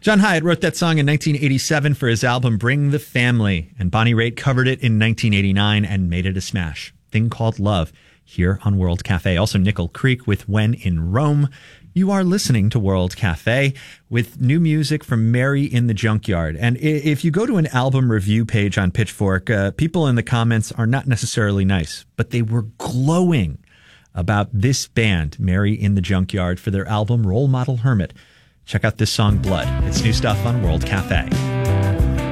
John Hyatt wrote that song in 1987 for his album Bring the Family, and Bonnie Raitt covered it in 1989 and made it a smash. Thing Called Love, here on World Cafe. Also Nickel Creek with When in Rome. You are listening to World Cafe with new music from Mary in the Junkyard. And if you go to an album review page on Pitchfork, people in the comments are not necessarily nice, but they were glowing about this band, Mary in the Junkyard, for their album Role Model Hermit. Check out this song, Blood. It's new stuff on World Cafe.